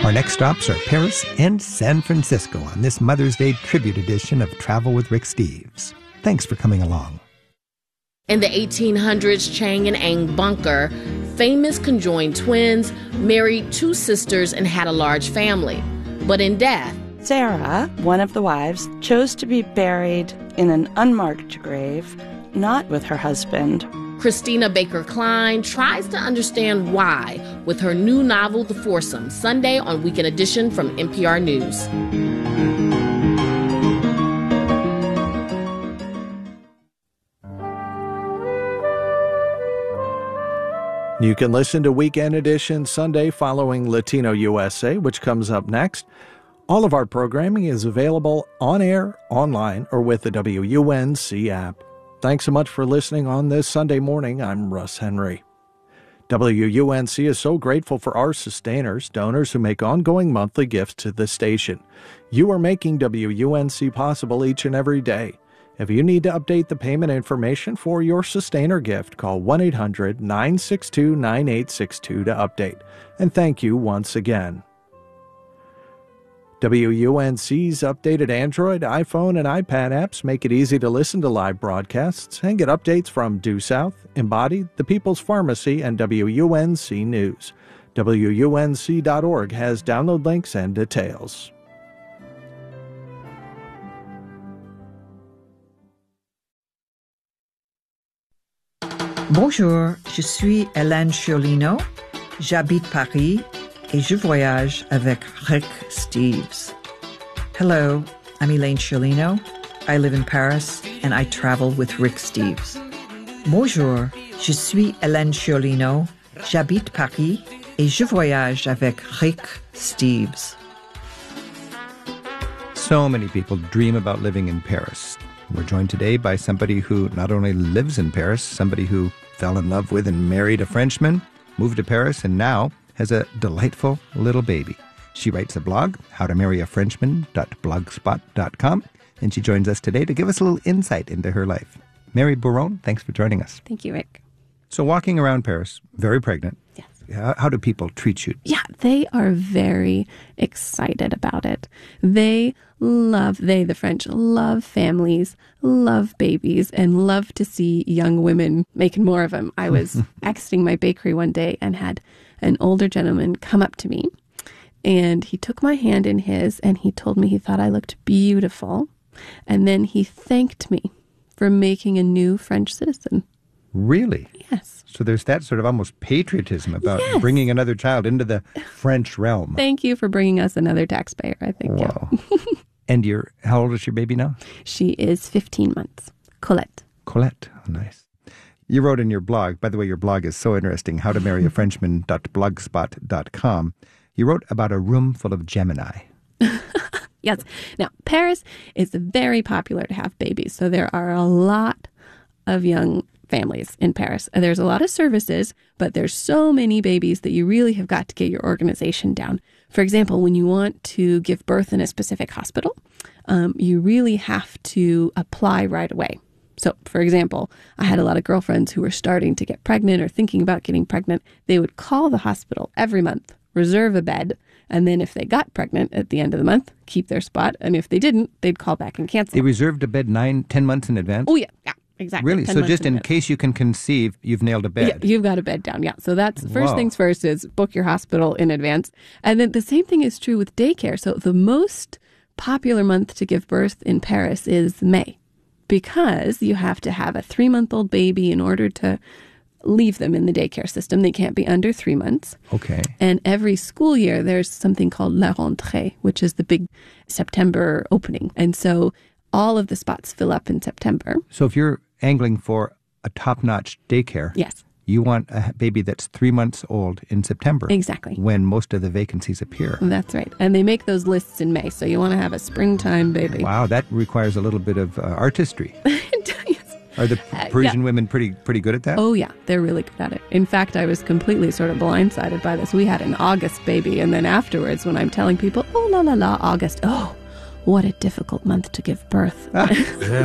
Our next stops are Paris and San Francisco on this Mother's Day tribute edition of Travel with Rick Steves. Thanks for coming along. In the 1800s, Chang and Eng Bunker, famous conjoined twins, married two sisters and had a large family. But in death, Sarah, one of the wives, chose to be buried in an unmarked grave, not with her husband. Christina Baker Klein tries to understand why with her new novel, The Foursome, Sunday on Weekend Edition from NPR News. You can listen to Weekend Edition Sunday following Latino USA, which comes up next. All of our programming is available on air, online, or with the WUNC app. Thanks so much for listening on this Sunday morning. I'm Russ Henry. WUNC is so grateful for our sustainers, donors who make ongoing monthly gifts to the station. You are making WUNC possible each and every day. If you need to update the payment information for your sustainer gift, call 1-800-962-9862 to update. And thank you once again. WUNC's updated Android, iPhone, and iPad apps make it easy to listen to live broadcasts and get updates from Due South, Embodied, The People's Pharmacy, and WUNC News. WUNC.org has download links and details. Bonjour, je suis Hélène Chiolino, j'habite Paris et je voyage avec Rick Steves. Hello, I'm Elaine Chiolino. I live in Paris and I travel with Rick Steves. Bonjour, je suis Hélène Chiolino, j'habite Paris et je voyage avec Rick Steves. So many people dream about living in Paris. We're joined today by somebody who not only lives in Paris, somebody who fell in love with and married a Frenchman, moved to Paris, and now has a delightful little baby. She writes a blog, howtomarryafrenchman.blogspot.com, and she joins us today to give us a little insight into her life. Mary Bourron, thanks for joining us. Thank you, Rick. So walking around Paris, very pregnant. Yes. How do people treat you? Yeah, they are very excited about it. The French, love families, love babies, and love to see young women making more of them. I was exiting my bakery one day and had an older gentleman come up to me, and he took my hand in his, and he told me he thought I looked beautiful, and then he thanked me for making a new French citizen. Really? Yes. So there's that sort of almost patriotism about bringing another child into the French realm. Thank you for bringing us another taxpayer, I think. Wow. Yeah. And how old is your baby now? She is 15 months. Colette. Colette. Oh, nice. You wrote in your blog, by the way, your blog is so interesting, howtomarryafrenchman.blogspot.com. You wrote about a room full of Gemini. Yes. Now, Paris is very popular to have babies, so there are a lot of young families in Paris. There's a lot of services, but there's so many babies that you really have got to get your organization down. For example, when you want to give birth in a specific hospital, you really have to apply right away. So, for example, I had a lot of girlfriends who were starting to get pregnant or thinking about getting pregnant. They would call the hospital every month, reserve a bed, and then if they got pregnant at the end of the month, keep their spot. And if they didn't, they'd call back and cancel. They reserved a bed 9-10 months in advance? Oh, yeah. Exactly. Really? So just in case you can conceive, you've nailed a bed. Yeah, you've got a bed down. Yeah. So that's first things first is book your hospital in advance. And then the same thing is true with daycare. So the most popular month to give birth in Paris is May, because you have to have a 3-month-old baby in order to leave them in the daycare system. They can't be under 3 months. Okay. And every school year, there's something called La Rentrée, which is the big September opening. And so all of the spots fill up in September. So if you're angling for a top-notch daycare, yes, you want a baby that's 3 months old in September. Exactly. When most of the vacancies appear. That's right. And they make those lists in May, so you want to have a springtime baby. Wow, that requires a little bit of artistry. Yes. Are the Parisian women pretty good at that? Oh, yeah. They're really good at it. In fact, I was completely sort of blindsided by this. We had an August baby, and then afterwards, when I'm telling people, oh, la, la, la, August, oh, what a difficult month to give birth.